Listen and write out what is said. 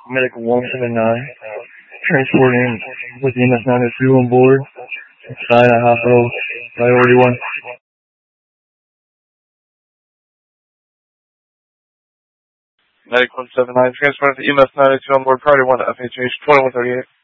Medical 179, transporting with EMS 902 on board. Sinai Hospital, priority 1. Medic 179, transporting to EMS 902 on board, priority 1, FHH 2138.